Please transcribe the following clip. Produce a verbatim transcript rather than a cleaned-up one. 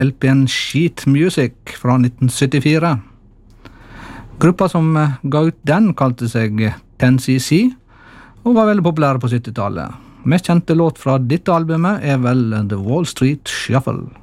L P-en Sheet Music fra nitten syttifire. Gruppa som ga ut den kalte seg ten C C, og var veldig populære på syttitallet. Mest kjente låt fra dette albumet er vel The Wall Street Shuffle.